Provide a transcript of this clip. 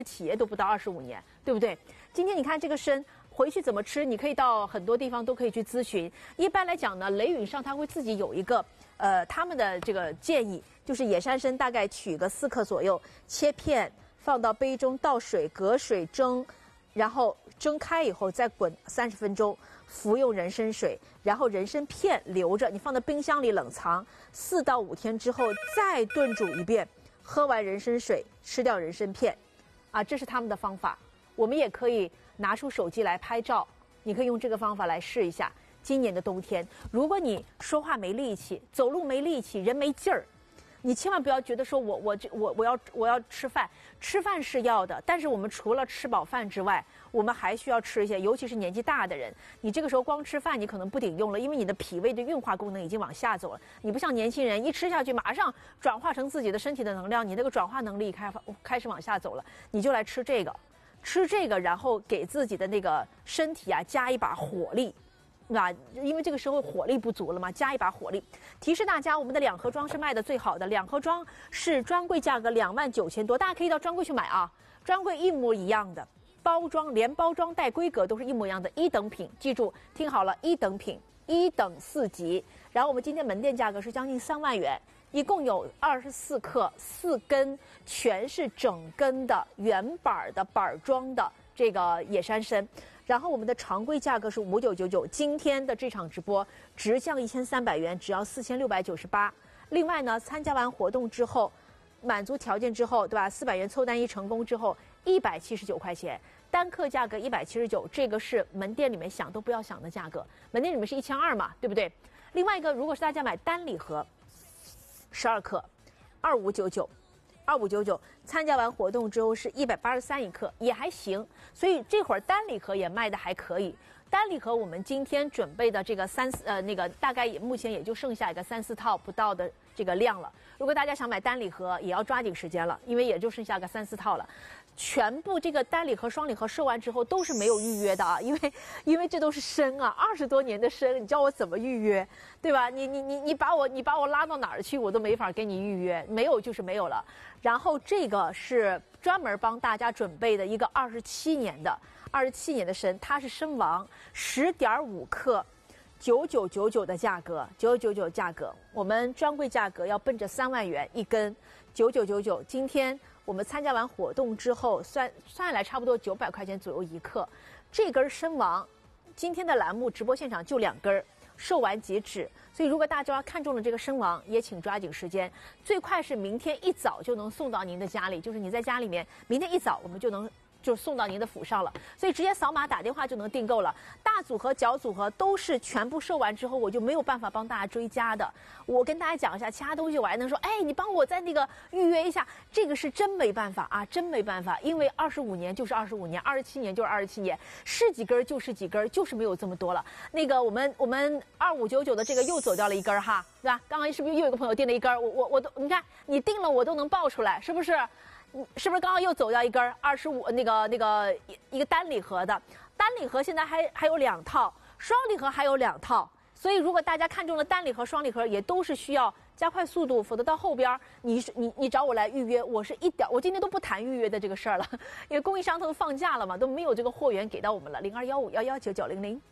企业都不到25年，对不对？今天你看这个参回去怎么吃，你可以到很多地方都可以去咨询。一般来讲呢，雷允上他会自己有一个他们的这个建议，就是野山参大概取个4克左右，切片放到杯中，倒水隔水蒸，然后蒸开以后再滚30分钟，服用人参水，然后人参片留着，你放到冰箱里冷藏4到5天之后再炖煮一遍，喝完人参水，吃掉人参片。啊，这是他们的方法，我们也可以拿出手机来拍照，你可以用这个方法来试一下。今年的冬天，如果你说话没力气，走路没力气，人没劲儿，你千万不要觉得说我要吃饭，吃饭是要的，但是我们除了吃饱饭之外，我们还需要吃一些，尤其是年纪大的人，你这个时候光吃饭你可能不顶用了，因为你的脾胃的运化功能已经往下走了。你不像年轻人，一吃下去马上转化成自己的身体的能量，你那个转化能力开始往下走了，你就来吃这个，然后给自己的那个身体啊加一把火力。啊，因为这个时候火力不足了嘛，加一把火力。提示大家，我们的2盒装是卖的最好的，2盒装是专柜价格29000多，大家可以到专柜去买啊，专柜一模一样的包装，连包装带规格都是一模一样的1等品，记住听好了，1等品，1等4级。然后我们今天门店价格是将近3万元，一共有24克4根，全是整根的原板的板装的这个野山参。然后我们的常规价格是5999，今天的这场直播直降1300元，只要4698。另外呢，参加完活动之后，满足条件之后，对吧？400元凑单一成功之后，179块钱，单克价格179，这个是门店里面想都不要想的价格。门店里面是1200嘛，对不对？另外一个，如果是大家买单礼盒，12克，2599，参加完活动之后是183一克，也还行，所以这会儿单礼盒也卖的还可以。单礼盒我们今天准备的这个那个大概目前也就剩下一个3、4套不到的这个量了。如果大家想买单礼盒，也要抓紧时间了，因为也就剩下个3、4套了。全部这个单礼盒、双礼盒售完之后都是没有预约的啊，因为这都是参啊，20多年的参，你叫我怎么预约，对吧？你把我拉到哪儿去，我都没法给你预约，没有就是没有了。然后这个是专门帮大家准备的一个27年的参，它是参王10.5克，9999的价格，9999价格，我们专柜价格要奔着3万元一根，9999。今天我们参加完活动之后，算下来差不多900块钱左右1克。这根参王，今天的栏目直播现场就2根，售完即止。所以如果大家看中了这个参王，也请抓紧时间，最快是明天一早就能送到您的家里，就是你在家里面，明天一早我们就送到您的府上了，所以直接扫码打电话就能订购了。大组合、小组合都是全部售完之后，我就没有办法帮大家追加的。我跟大家讲一下，其他东西我还能说，哎，你帮我在那个预约一下，这个是真没办法啊，真没办法，因为25年就是25年，27年就是27年，是几根就是几根，就是没有这么多了。那个我们2599的这个又走掉了1根哈，对吧？刚刚是不是又有一个朋友订了1根？我都你看你订了我都能报出来，是不是？是不是刚刚又走掉1根25一个单礼盒的？单礼盒现在还有2套，双礼盒还有2套。所以如果大家看中了单礼盒、双礼盒，也都是需要加快速度，否则到后边你找我来预约，我今天都不谈预约的这个事儿了，因为供应商都放假了嘛，都没有这个货源给到我们了。0215119900。